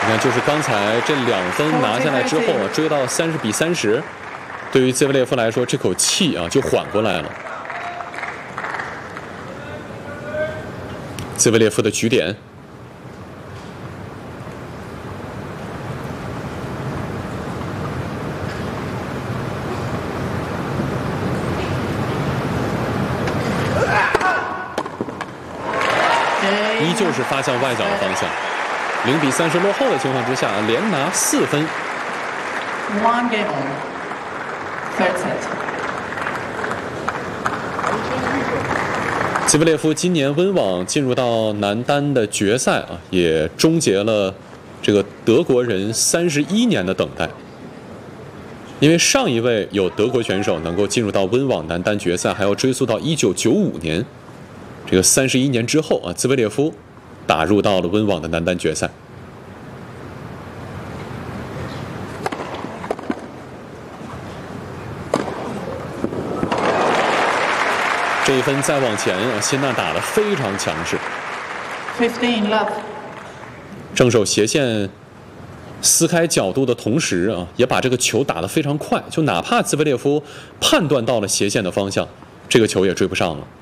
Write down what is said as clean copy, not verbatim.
看，就是刚才这2分拿下来之后啊，追到30比30，对于兹维列夫来说，这口气啊就缓过来了。兹维列夫的局点。 依旧是发向外角的方向，0比30落后的情况之下，连拿4分。 One game on. Third set. 兹维列夫今年温网进入到男单的决赛啊，也终结了这个德国人31年的等待。因为上一位有德国选手能够进入到温网男单决赛，还要追溯到1995年。 这个31年之后啊，兹维列夫打入到了温网的男单决赛。这一分再往前啊，辛纳打得非常强势。 15 love. 正手斜线撕开角度的同时啊，也把这个球打得非常快，就哪怕兹维列夫判断到了斜线的方向，这个球也追不上了。